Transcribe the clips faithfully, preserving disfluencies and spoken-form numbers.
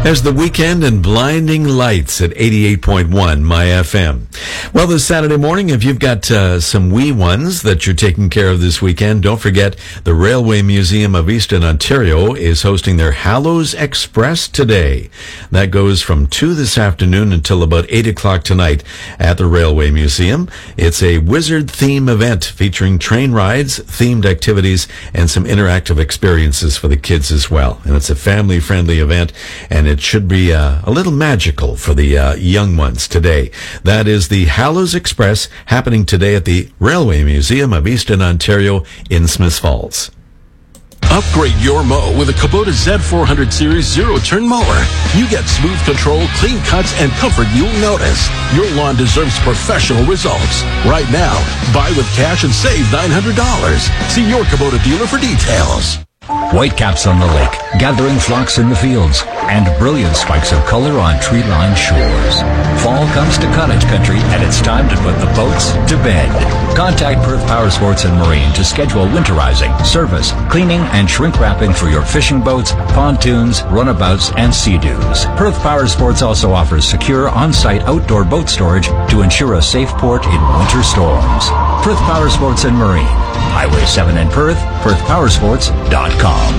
There's The Weekend and Blinding Lights at eighty-eight point one My F M. Well, this Saturday morning, if you've got uh, some wee ones that you're taking care of this weekend, don't forget the Railway Museum of Eastern Ontario is hosting their Hallows Express today. That goes from two this afternoon until about eight o'clock tonight at the Railway Museum. It's a wizard theme event featuring train rides, themed activities, and some interactive experiences for the kids as well. And it's a family-friendly event, and it should be uh, a little magical for the uh, young ones today. That is the Hallows Express happening today at the Railway Museum of Eastern Ontario in Smiths Falls. Upgrade your mow with a Kubota Z four hundred Series zero-turn mower. You get smooth control, clean cuts, and comfort you'll notice. Your lawn deserves professional results. Right now, buy with cash and save nine hundred dollars. See your Kubota dealer for details. Whitecaps on the lake, gathering flocks in the fields, and brilliant spikes of color on tree-lined shores. Fall comes to cottage country, and it's time to put the boats to bed. Contact Perth Power Sports and Marine to schedule winterizing, service, cleaning, and shrink wrapping for your fishing boats, pontoons, runabouts, and sea-doos. Perth Power Sports also offers secure on-site outdoor boat storage to ensure a safe port in winter storms. Perth Power Sports and Marine, Highway seven in Perth, perth power sports dot com.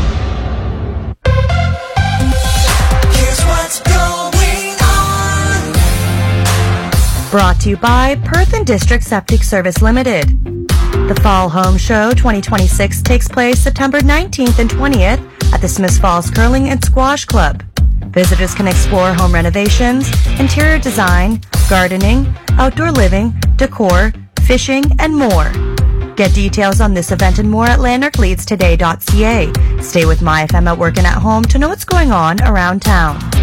Here's what's going on. Brought to you by Perth and District Septic Service Limited. The Fall Home Show twenty twenty-six takes place September nineteenth and twentieth at the Smiths Falls Curling and Squash Club. Visitors can explore home renovations, interior design, gardening, outdoor living, decor, fishing, and more. Get details on this event and more at lanark leeds today dot c a. Stay with My F M at work and at home to know what's going on around town.